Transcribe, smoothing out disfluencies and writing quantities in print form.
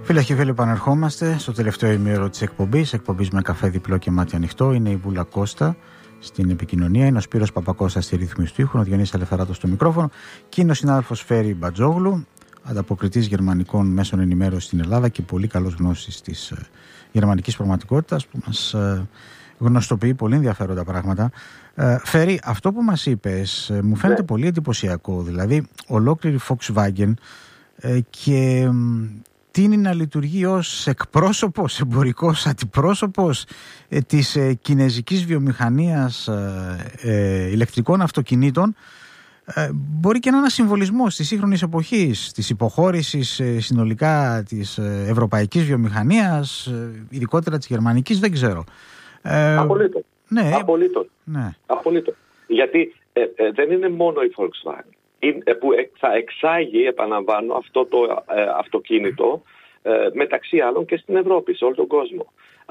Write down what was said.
Φίλε και φίλοι, επανερχόμαστε στο τελευταίο ημίωρο της εκπομπής με καφέ διπλό και μάτι ανοιχτό. Είναι η Βούλα Κώστα στην επικοινωνία, είναι ο Σπύρος Παπακώστας στη ρύθμιση του ήχου, ο Διονύσης Αλεφαράτος στο μικρόφωνο και είναι ο συνάδελφος Φέρη Μπατζόγλου, ανταποκριτής γερμανικών μέσων ενημέρωσης στην Ελλάδα και πολύ καλός γνώσης της γερμανικής πραγματικότητας, που μας γνωστοποιεί πολύ ενδιαφέροντα πράγματα. Φέρη, αυτό που μας είπες μου φαίνεται πολύ εντυπωσιακό. Δηλαδή, ολόκληρη Volkswagen και τείνει να λειτουργεί ως εκπρόσωπος, εμπορικός αντιπρόσωπος της κινεζικής βιομηχανίας ηλεκτρικών αυτοκινήτων. Μπορεί και να είναι ένα συμβολισμός της σύγχρονης εποχής, της υποχώρησης συνολικά της ευρωπαϊκής βιομηχανίας, ειδικότερα της γερμανικής, δεν ξέρω. Απολύτως. Ναι. Απολύτως. Ναι. Απολύτως. Γιατί δεν είναι μόνο η Volkswagen που θα εξάγει, επαναλαμβάνω, αυτό το αυτοκίνητο μεταξύ άλλων και στην Ευρώπη, σε όλο τον κόσμο.